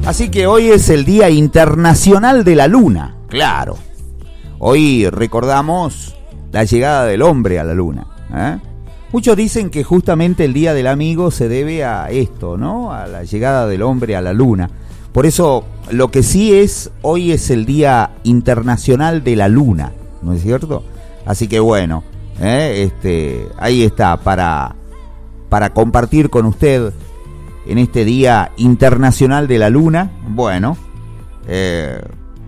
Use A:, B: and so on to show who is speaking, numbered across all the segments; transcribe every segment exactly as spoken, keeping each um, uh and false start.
A: Así que hoy es el Día Internacional de la Luna, claro. Hoy recordamos la llegada del hombre a la Luna, ¿eh? Muchos dicen que justamente el Día del Amigo se debe a esto, ¿no? A la llegada del hombre a la Luna. Por eso, lo que sí es, hoy es el Día Internacional de la Luna, ¿no es cierto? Así que bueno, ¿eh? este, ahí está, para, para compartir con usted en este Día Internacional de la Luna. Bueno, eh,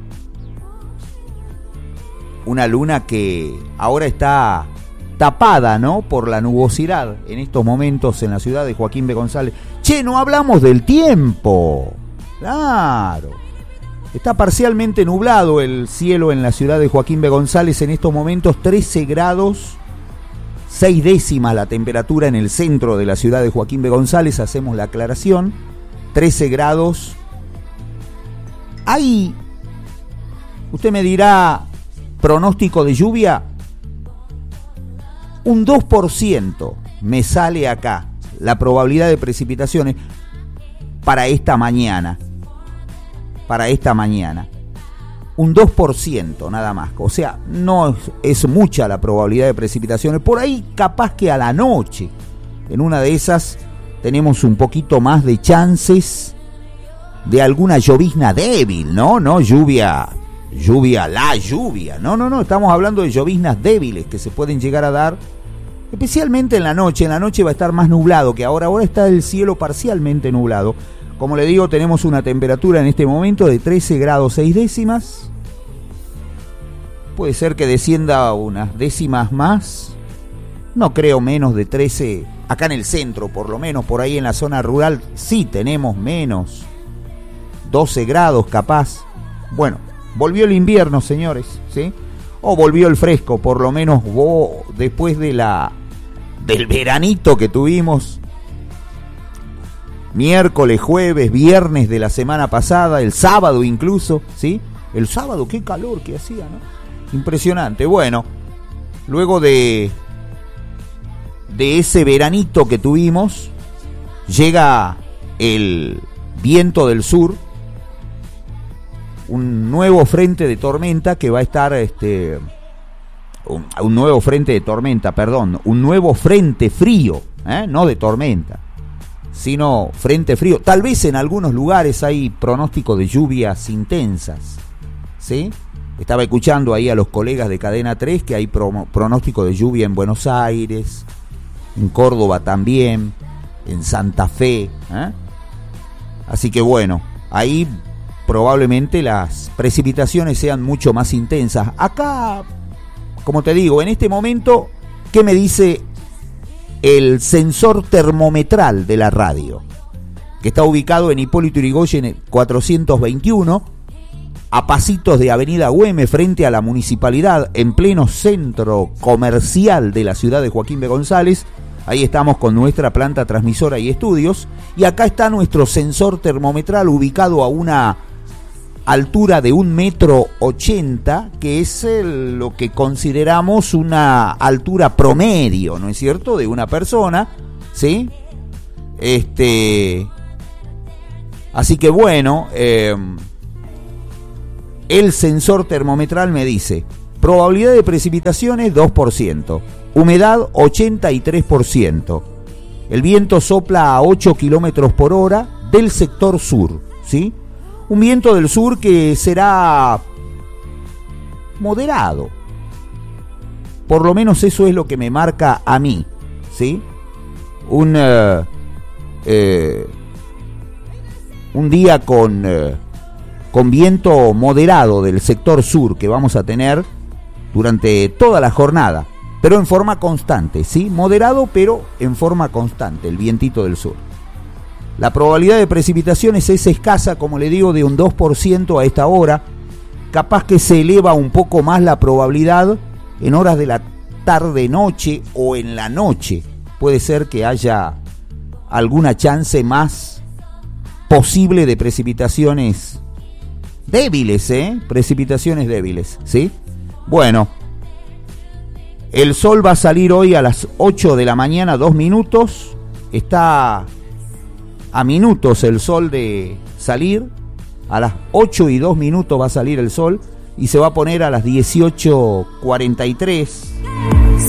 A: una luna que ahora está tapada, ¿no?, por la nubosidad en estos momentos en la ciudad de Joaquín B. González. Che, no hablamos del tiempo. Claro. Está parcialmente nublado el cielo en la ciudad de Joaquín B. González en estos momentos, trece grados, seis décimas la temperatura en el centro de la ciudad de Joaquín B. González, hacemos la aclaración, trece grados. Hay, usted me dirá, pronóstico de lluvia, un dos por ciento me sale acá la probabilidad de precipitaciones para esta mañana. Para esta mañana. Un dos por ciento nada más. O sea, no es, es mucha la probabilidad de precipitaciones. Por ahí capaz que a la noche, en una de esas, tenemos un poquito más de chances de alguna llovizna débil, ¿no? No lluvia, lluvia, la lluvia. No, no, no, estamos hablando de lloviznas débiles que se pueden llegar a dar, especialmente en la noche. En la noche va a estar más nublado que ahora. Ahora está el cielo parcialmente nublado. Como le digo, tenemos una temperatura en este momento de trece grados seis décimas. Puede ser que descienda unas décimas más. No creo menos de trece. Acá en el centro, por lo menos, por ahí en la zona rural, sí tenemos menos. doce grados capaz. Bueno, volvió el invierno, señores, ¿sí? O volvió el fresco, por lo menos oh, después de la del veranito que tuvimos. Miércoles, jueves, viernes de la semana pasada, el sábado incluso, ¿sí? El sábado, qué calor que hacía, ¿no? Impresionante. Bueno, luego de, de ese veranito que tuvimos, llega el viento del sur, un nuevo frente de tormenta que va a estar, este, un, un nuevo frente de tormenta, perdón, un nuevo frente frío, ¿eh? No de tormenta, sino frente frío. Tal vez en algunos lugares hay pronóstico de lluvias intensas, ¿sí? Estaba escuchando ahí a los colegas de Cadena tres que hay pro, pronóstico de lluvia en Buenos Aires, en Córdoba también, en Santa Fe, ¿eh? Así que bueno, ahí probablemente las precipitaciones sean mucho más intensas. Acá, como te digo, en este momento, ¿qué me dice el sensor termometral de la radio? Que está ubicado en Hipólito Yrigoyen cuatrocientos veintiuno, a pasitos de Avenida Güemes, frente a la municipalidad, en pleno centro comercial de la ciudad de Joaquín B. González. Ahí estamos con nuestra planta transmisora y estudios, y acá está nuestro sensor termometral ubicado a una altura de un metro ochenta, que es el, lo que consideramos una altura promedio, ¿no es cierto?, de una persona, ¿sí? Este, así que bueno, eh, el sensor termometral me dice probabilidad de precipitaciones dos por ciento, humedad ochenta y tres por ciento, el viento sopla a ocho kilómetros por hora del sector sur, ¿sí? Un viento del sur que será moderado. Por lo menos eso es lo que me marca a mí, ¿sí? Un, uh, eh, un día con, uh, con viento moderado del sector sur que vamos a tener durante toda la jornada, pero en forma constante, ¿sí? Moderado, pero en forma constante, el vientito del sur. La probabilidad de precipitaciones es escasa, como le digo, de un dos por ciento a esta hora. Capaz que se eleva un poco más la probabilidad en horas de la tarde-noche o en la noche. Puede ser que haya alguna chance más posible de precipitaciones débiles, ¿eh? Precipitaciones débiles, ¿sí? Bueno, el sol va a salir hoy a las ocho de la mañana, dos minutos. Está a minutos el sol de salir, a las ocho y dos minutos va a salir el sol y se va a poner a las dieciocho cuarenta y tres.